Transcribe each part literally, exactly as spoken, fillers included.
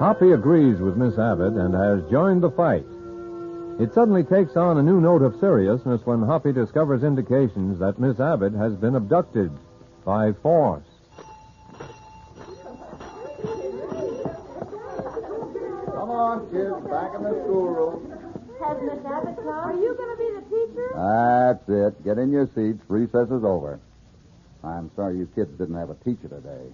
Hoppy agrees with Miss Abbott and has joined the fight. It suddenly takes on a new note of seriousness when Hoppy discovers indications that Miss Abbott has been abducted by force. Come on, kids, back in the schoolroom. Has Miss Abbott come? Are you going to be the teacher? That's it. Get in your seats. Recess is over. I'm sorry you kids didn't have a teacher today.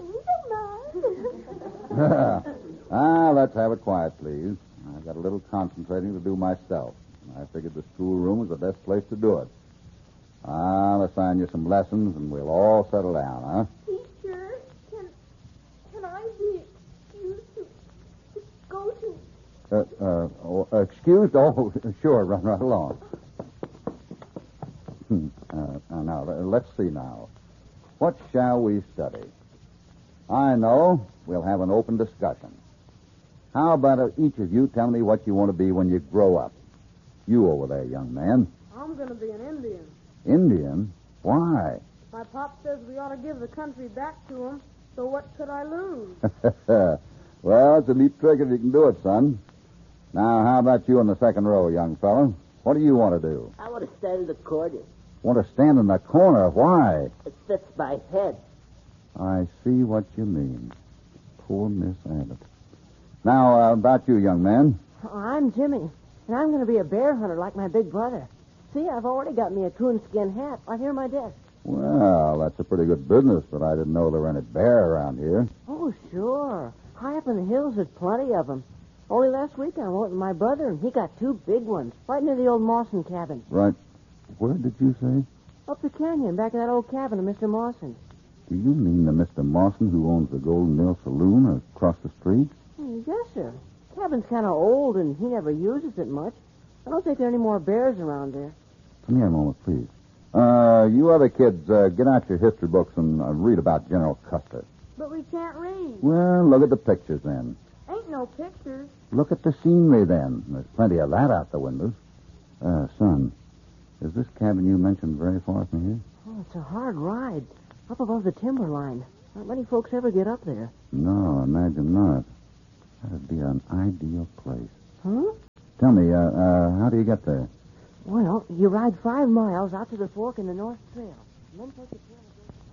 Ah, let's have it quiet, please. I've got a little concentrating to do myself. I figured the schoolroom was the best place to do it. I'll assign you some lessons, and we'll all settle down, huh? Teacher, can can I be excused to, to go to... Uh, uh, oh, excused? Oh, sure, run right along. Hmm, uh, now, let's see now. What shall we study? I know. We'll have an open discussion. How about each of you tell me what you want to be when you grow up? You over there, young man. I'm going to be an Indian. Indian? Why? My pop says we ought to give the country back to him, so what could I lose? Well, it's a neat trick if you can do it, son. Now, how about you in the second row, young fellow? What do you want to do? I want to stand in the corner. Want to stand in the corner? Why? It fits my head. I see what you mean. Poor Miss Abbott. Now, uh, about you, young man. Oh, I'm Jimmy, and I'm going to be a bear hunter like my big brother. See, I've already got me a coonskin hat right here on my desk. Well, that's a pretty good business, but I didn't know there were any bear around here. Oh, sure. High up in the hills, there's plenty of them. Only last week I went with my brother, and he got two big ones right near the old Mawson cabin. Right. Where did you say? Up the canyon, back in that old cabin of Mister Mawson. Do you mean the Mister Mawson who owns the Golden Mill Saloon across the street? Yes, sir. Cabin's kind of old, and he never uses it much. I don't think there are any more bears around there. Come here a moment, please. Uh, you other kids, uh, get out your history books and uh, read about General Custer. But we can't read. Well, look at the pictures, then. Ain't no pictures. Look at the scenery, then. There's plenty of that out the windows. Uh, son, is this cabin you mentioned very far from here? Oh, it's a hard ride. Up above the timber line. Not many folks ever get up there. No, imagine not. That'd be an ideal place. Huh? Tell me, uh, uh, how do you get there? Well, you ride five miles out to the fork in the North Trail. And then take the trail.